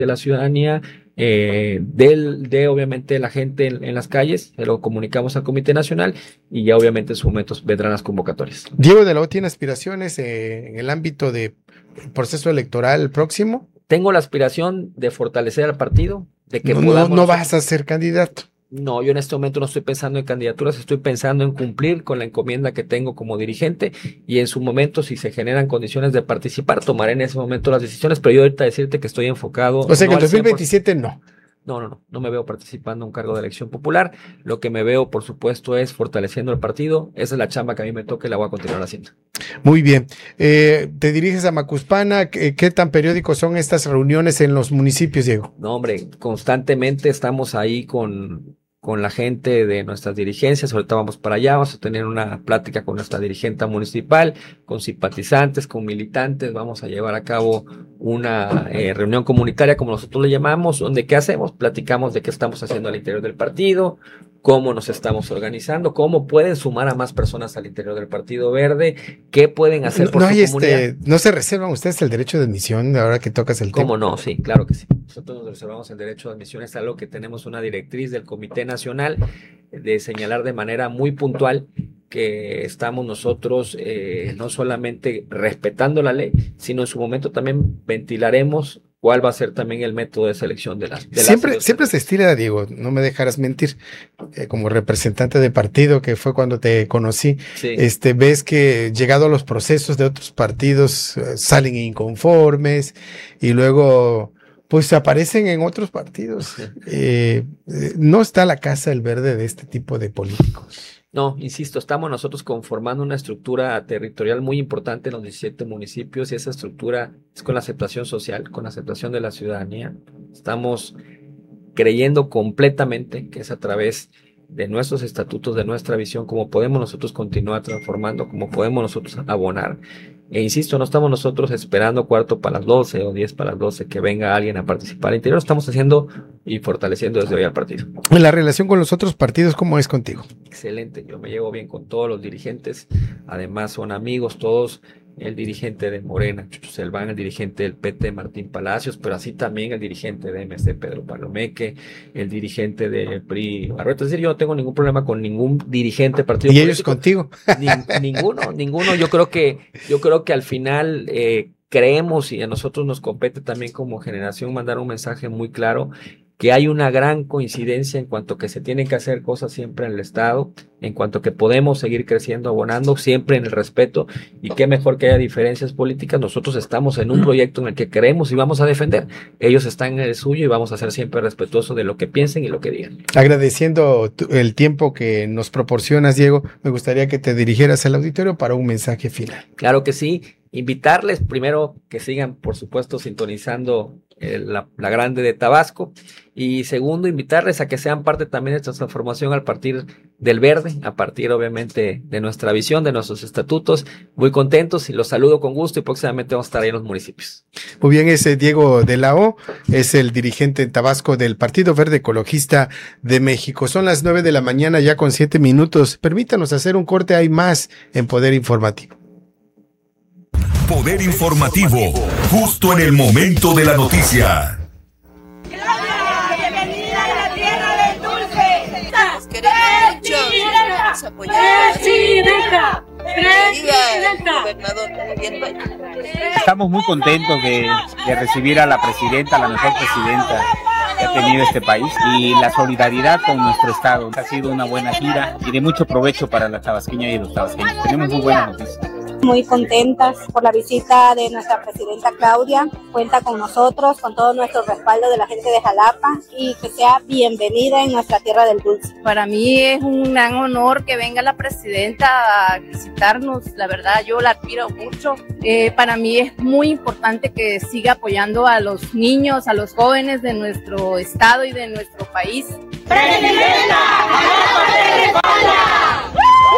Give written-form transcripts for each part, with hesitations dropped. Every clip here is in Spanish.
de la ciudadanía, de obviamente la gente en las calles, se lo comunicamos al Comité Nacional y ya obviamente en su momento vendrán las convocatorias. Diego de la O tiene aspiraciones en el ámbito de proceso electoral próximo. Tengo la aspiración de fortalecer al partido, de que no vas a ser candidato. No, yo en este momento no estoy pensando en candidaturas, estoy pensando en cumplir con la encomienda que tengo como dirigente y en su momento, si se generan condiciones de participar, tomaré en ese momento las decisiones, pero yo ahorita decirte que estoy enfocado. O sea que en 2027 no. No me veo participando en un cargo de elección popular. Lo que me veo, por supuesto, es fortaleciendo el partido. Esa es la chamba que a mí me toca y la voy a continuar haciendo. Muy bien. Te diriges a Macuspana. ¿Qué tan periódicos son estas reuniones en los municipios, Diego? No, hombre, constantemente estamos ahí con la gente de nuestras dirigencias. Ahorita vamos para allá, vamos a tener una plática con nuestra dirigente municipal, con simpatizantes, con militantes. Vamos a llevar a cabo una reunión comunitaria, como nosotros le llamamos, donde ¿qué hacemos? Platicamos de qué estamos haciendo al interior del partido, cómo nos estamos organizando, cómo pueden sumar a más personas al interior del Partido Verde, qué pueden hacer por su comunidad. ¿No se reservan ustedes el derecho de admisión ahora que tocas el tema? ¿Cómo no? Sí, claro que sí. Nosotros nos reservamos el derecho de admisión, es algo que tenemos una directriz del Comité Nacional de señalar de manera muy puntual que estamos nosotros no solamente respetando la ley, sino en su momento también ventilaremos cuál va a ser también el método de selección de las. Siempre se estila, Diego, no me dejarás mentir, como representante de partido, que fue cuando te conocí, sí. Ves que llegado a los procesos de otros partidos salen inconformes y luego pues aparecen en otros partidos. No está la casa del verde de este tipo de políticos. No, insisto, estamos nosotros conformando una estructura territorial muy importante en los 17 municipios y esa estructura es con la aceptación social, con la aceptación de la ciudadanía. Estamos creyendo completamente que es a través de nuestros estatutos, de nuestra visión, cómo podemos nosotros continuar transformando, cómo podemos nosotros abonar. E insisto, no estamos nosotros esperando 11:45 o 10:50 que venga alguien a participar al interior, lo estamos haciendo y fortaleciendo desde hoy al partido. ¿La relación con los otros partidos cómo es contigo? Excelente, yo me llevo bien con todos los dirigentes, además son amigos todos, el dirigente de Morena, Chucho Selván, el dirigente del PT, Martín Palacios, pero así también el dirigente de MC, Pedro Palomeque, el dirigente del PRI, Barreto. Es decir, yo no tengo ningún problema con ningún dirigente partido político. ¿Y ellos contigo? Ninguno. Yo creo que al final creemos y a nosotros nos compete también como generación mandar un mensaje muy claro que hay una gran coincidencia en cuanto que se tienen que hacer cosas siempre en el Estado, en cuanto que podemos seguir creciendo, abonando, siempre en el respeto, y qué mejor que haya diferencias políticas. Nosotros estamos en un proyecto en el que queremos y vamos a defender. Ellos están en el suyo y vamos a ser siempre respetuosos de lo que piensen y lo que digan. Agradeciendo el tiempo que nos proporcionas, Diego, me gustaría que te dirigieras al auditorio para un mensaje final. Claro que sí. Invitarles primero que sigan, por supuesto, sintonizando la Grande de Tabasco, y segundo, invitarles a que sean parte también de esta transformación al partir del verde, a partir obviamente de nuestra visión, de nuestros estatutos. Muy contentos y los saludo con gusto y próximamente vamos a estar ahí en los municipios. Muy bien, ese Diego de la O es el dirigente en Tabasco del Partido Verde Ecologista de México. Son las 9 de la mañana ya con 7 minutos. Permítanos hacer un corte, hay más en Poder Informativo. Poder Informativo, justo en el momento de la noticia. Bienvenida a la tierra del dulce. Nos queremos mucho. Presidenta. Estamos muy contentos de recibir a la presidenta, la mejor presidenta que ha tenido este país, y la solidaridad con nuestro estado. Ha sido una buena gira y de mucho provecho para la tabasqueña y los tabasqueños. Tenemos muy buenas noticias. Muy contentas por la visita de nuestra presidenta Claudia. Cuenta con nosotros, con todo nuestro respaldo de la gente de Jalapa, y que sea bienvenida en nuestra tierra del dulce. Para mí es un gran honor que venga la presidenta a visitarnos. La verdad, yo la admiro mucho. Para mí es muy importante que siga apoyando a los niños, a los jóvenes de nuestro estado y de nuestro país. ¡Presidenta! ¡Jalapa te respalda!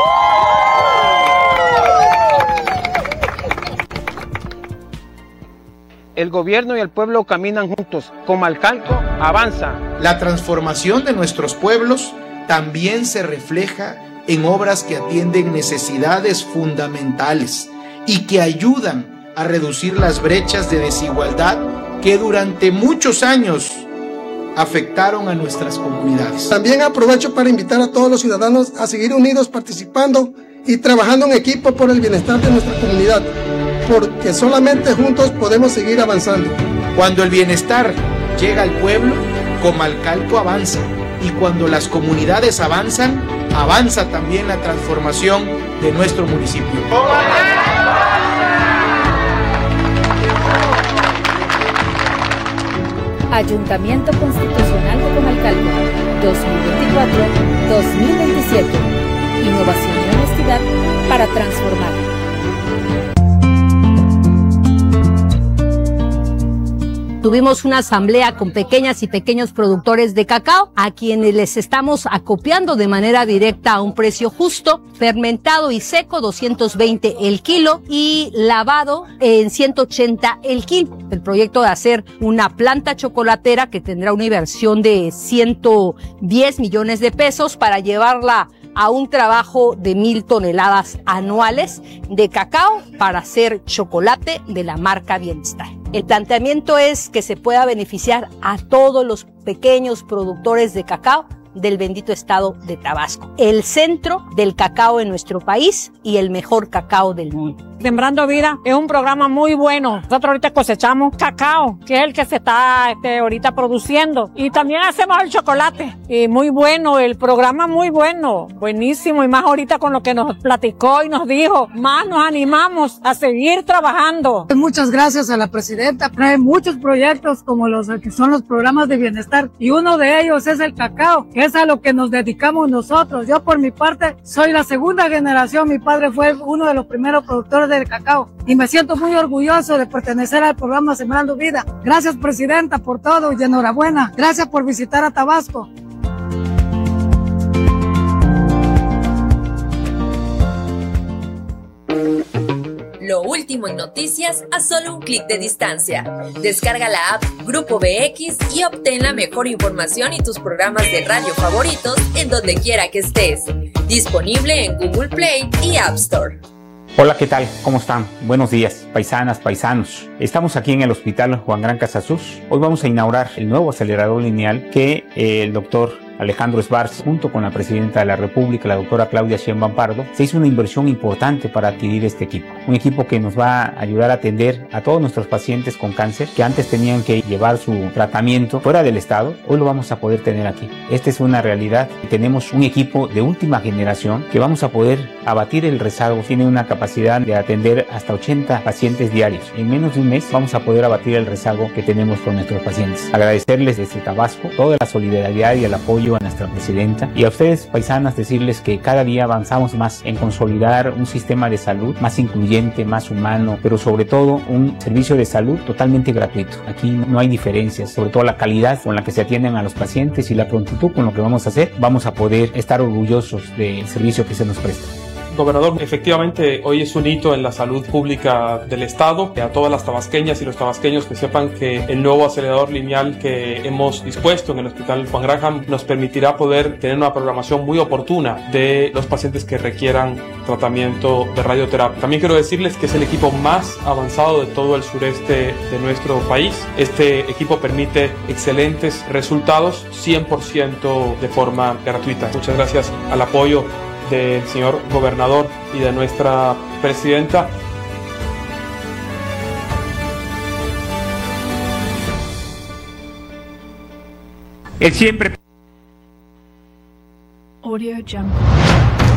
El gobierno y el pueblo caminan juntos. Comalcalco avanza. La transformación de nuestros pueblos también se refleja en obras que atienden necesidades fundamentales y que ayudan a reducir las brechas de desigualdad que durante muchos años afectaron a nuestras comunidades. También aprovecho para invitar a todos los ciudadanos a seguir unidos, participando y trabajando en equipo por el bienestar de nuestra comunidad, porque solamente juntos podemos seguir avanzando. Cuando el bienestar llega al pueblo, Comalcalco avanza, y cuando las comunidades avanzan, avanza también la transformación de nuestro municipio. Ayuntamiento Constitucional de Comalcalco, 2024-2027. Innovación y honestidad para transformar. Tuvimos una asamblea con pequeñas y pequeños productores de cacao, a quienes les estamos acopiando de manera directa a un precio justo, fermentado y seco 220 el kilo y lavado en 180 el kilo. El proyecto de hacer una planta chocolatera que tendrá una inversión de 110 millones de pesos para llevarla a un trabajo de 1,000 toneladas anuales de cacao para hacer chocolate de la marca Bienestar. El planteamiento es que se pueda beneficiar a todos los pequeños productores de cacao del bendito estado de Tabasco, el centro del cacao en nuestro país y el mejor cacao del mundo. Sembrando Vida es un programa muy bueno. Nosotros ahorita cosechamos cacao, que es el que se está ahorita produciendo, y también hacemos el chocolate. Y muy bueno, el programa muy bueno, buenísimo, y más ahorita con lo que nos platicó y nos dijo, más nos animamos a seguir trabajando. Muchas gracias a la presidenta. Trae muchos proyectos como los que son los programas de bienestar, y uno de ellos es el cacao, que es a lo que nos dedicamos nosotros. Yo por mi parte soy la segunda generación, mi padre fue uno de los primeros productores de cacao y me siento muy orgulloso de pertenecer al programa Sembrando Vida. Gracias, presidenta, por todo y enhorabuena. Gracias por visitar a Tabasco. Lo último en noticias a solo un clic de distancia. Descarga la app Grupo BX y obtén la mejor información y tus programas de radio favoritos en donde quiera que estés. Disponible en Google Play y App Store. Hola, ¿qué tal? ¿Cómo están? Buenos días, paisanas, paisanos. Estamos aquí en el Hospital Juan Gran Casasus. Hoy vamos a inaugurar el nuevo acelerador lineal que el doctor Alejandro Sbarz, junto con la presidenta de la República, la doctora Claudia Sheinbaum Pardo, se hizo una inversión importante para adquirir este equipo. Un equipo que nos va a ayudar a atender a todos nuestros pacientes con cáncer que antes tenían que llevar su tratamiento fuera del estado. Hoy lo vamos a poder tener aquí. Esta es una realidad y tenemos un equipo de última generación que vamos a poder abatir el rezago. Tiene una capacidad de atender hasta 80 pacientes diarios. En menos de un mes vamos a poder abatir el rezago que tenemos con nuestros pacientes. Agradecerles desde Tabasco toda la solidaridad y el apoyo a nuestra presidenta, y a ustedes, paisanas, decirles que cada día avanzamos más en consolidar un sistema de salud más incluyente, más humano, pero sobre todo un servicio de salud totalmente gratuito. Aquí no hay diferencias, sobre todo la calidad con la que se atienden a los pacientes y la prontitud con lo que vamos a hacer. Vamos a poder estar orgullosos del servicio que se nos presta. Gobernador, efectivamente hoy es un hito en la salud pública del estado. A todas las tabasqueñas y los tabasqueños que sepan que el nuevo acelerador lineal que hemos dispuesto en el Hospital Juan Graham nos permitirá poder tener una programación muy oportuna de los pacientes que requieran tratamiento de radioterapia. También quiero decirles que es el equipo más avanzado de todo el sureste de nuestro país. Este equipo permite excelentes resultados 100% de forma gratuita. Muchas gracias al apoyo del señor gobernador y de nuestra presidenta. Él siempre... Audio Jungle.